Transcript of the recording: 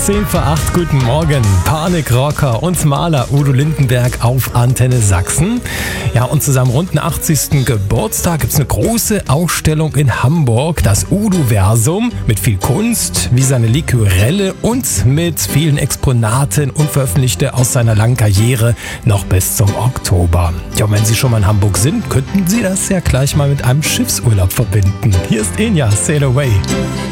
10 vor 8, guten Morgen. Panikrocker und Maler Udo Lindenberg auf Antenne Sachsen. Ja, und zu seinem runden 80. Geburtstag gibt es eine große Ausstellung in Hamburg, das Udo-Versum, mit viel Kunst, wie seine Liquorelle und mit vielen Exponaten unveröffentlichte aus seiner langen Karriere noch bis zum Oktober. Ja, und wenn Sie schon mal in Hamburg sind, könnten Sie das ja gleich mal mit einem Schiffsurlaub verbinden. Hier ist Enya, Sail Away.